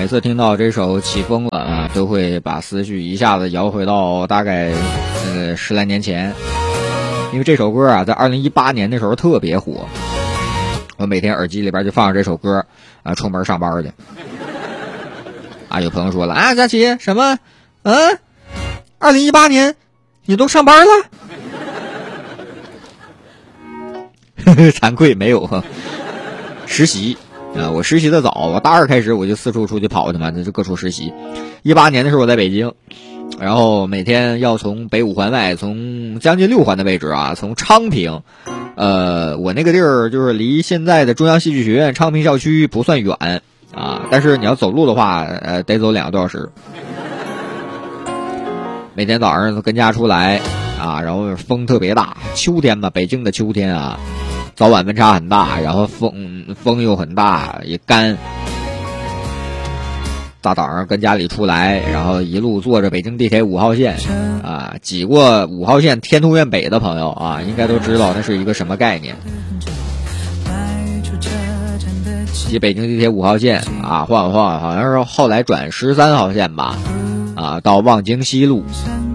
每次听到这首起风了啊，都会把思绪一下子摇回到大概10来年前，因为这首歌啊在2018年的时候特别火，我每天耳机里边就放着这首歌啊，出门上班去。啊，有朋友说了啊，佳琪什么？2018年你都上班了？惭愧没有实习啊，我实习的早，我大2开始我就四处出去跑去嘛，就各处实习。18年的时候我在北京，然后每天要从北5环外，从将近6环的位置啊，从昌平，我那个地儿就是离现在的中央戏剧学院昌平校区不算远啊，但是你要走路的话，得走2个多小时。每天早上跟家出来啊，然后风特别大，秋天嘛，北京的秋天啊。早晚温差很大，然后风又很大，也干。大早上跟家里出来，然后一路坐着北京地铁5号线啊，挤过5号线天通苑北的朋友啊，应该都知道那是一个什么概念。挤北京地铁5号线啊，晃，好像是后来转13号线吧，啊，到望京西路，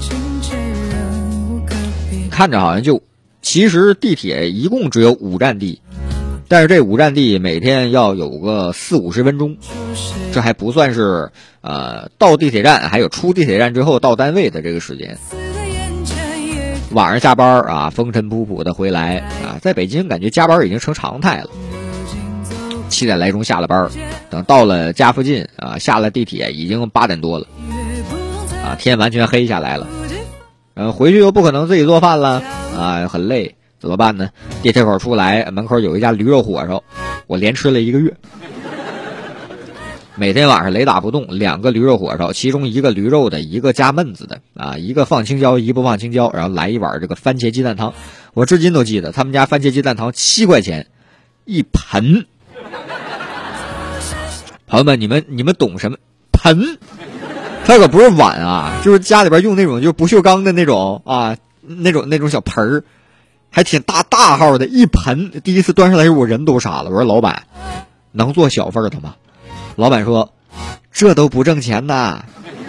看着好像就。其实地铁一共只有5站地，但是这5站地每天要有个40-50分钟，这还不算是到地铁站还有出地铁站之后到单位的这个时间。晚上下班啊，风尘仆仆的回来啊，在北京感觉加班已经成常态了。7点来钟下了班，等到了家附近啊，下了地铁已经8点多了，啊，天完全黑下来了。回去又不可能自己做饭了啊，很累，怎么办呢？地铁口出来，门口有一家驴肉火烧，我连吃了1个月。每天晚上雷打不动2个驴肉火烧，其中一个驴肉的，一个加焖子的啊，一个放青椒，一不放青椒，然后来一碗这个番茄鸡蛋汤。我至今都记得他们家番茄鸡蛋汤7块钱1盆。朋友们，你们懂什么盆？它可不是碗啊，就是家里边用那种就是不锈钢的那种啊，那种小盆儿，还挺大号的1盆。第一次端上来时我人都傻了，我说老板能做小份的吗？老板说这都不挣钱呐。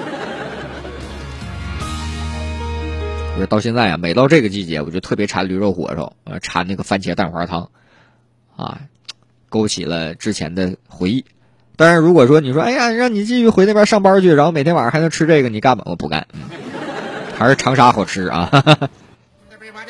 我说到现在啊，每到这个季节我就特别馋驴肉火烧，馋那个番茄蛋花汤啊，勾起了之前的回忆。当然如果说你说哎呀让你继续回那边上班去，然后每天晚上还能吃这个，你干吗？我不干，还是长沙好吃啊。